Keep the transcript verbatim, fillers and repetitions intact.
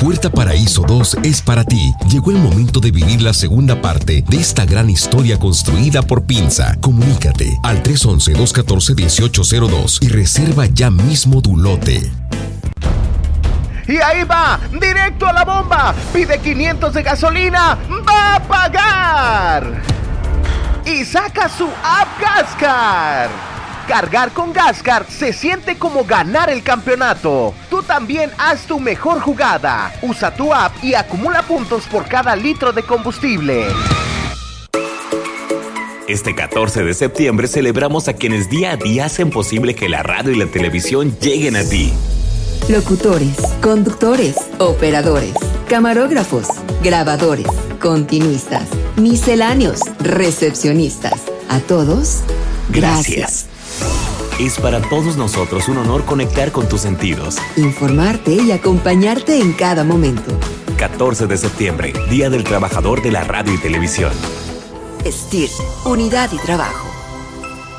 Puerta Paraíso dos es para ti. Llegó el momento de vivir la segunda parte de esta gran historia construida por Pinza. Comunícate al tres once, dos catorce, dieciocho cero dos y reserva ya mismo tu lote. Y ahí va, directo a la bomba. Pide quinientos de gasolina, va a pagar. Y saca su app Gascar. Cargar con Gascar se siente como ganar el campeonato. Tú también haz tu mejor jugada. Usa tu app y acumula puntos por cada litro de combustible. Este catorce de septiembre celebramos a quienes día a día hacen posible que la radio y la televisión lleguen a ti. Locutores, conductores, operadores, camarógrafos, grabadores, continuistas, misceláneos, recepcionistas. A todos, gracias. Gracias. Es para todos nosotros un honor conectar con tus sentidos. Informarte y acompañarte en cada momento. catorce de septiembre, Día del Trabajador de la Radio y Televisión. S T I R, Unidad y Trabajo.